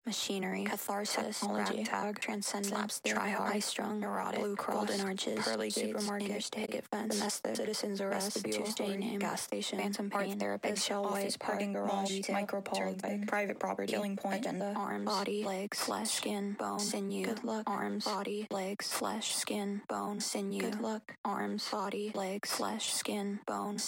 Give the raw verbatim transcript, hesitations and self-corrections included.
machinery, catharsis, technology, tag, transcendent, slapstick, try-hard, high-strung, neurotic, blue cross, golden arches, pearly gates, supermarket, interstate, picket fence, domestic, citizens arrest, vestibule, Tuesday name, gas station, phantom pain, art therapist, eggshell office, white, parking garage, micropolitan, private property, killing point, agenda, arms, body, legs, flesh, skin, bone, sinew, good luck, arms, body, legs, flesh, skin, bone, sinew, good luck, arms, body, legs, flesh, skin, bone,